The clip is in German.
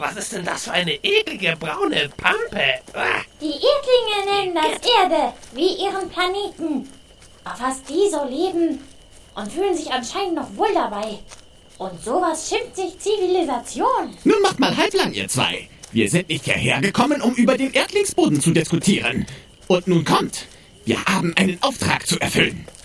Was ist denn das für eine eklige braune Pampe? Die Erdlinge nennen das Erde, wie ihren Planeten. Auf was die so leben und fühlen sich anscheinend noch wohl dabei. Und sowas schimpft sich Zivilisation. Nun macht mal halblang, ihr zwei. Wir sind nicht hierher gekommen, um über den Erdlingsboden zu diskutieren. Und nun kommt, wir haben einen Auftrag zu erfüllen.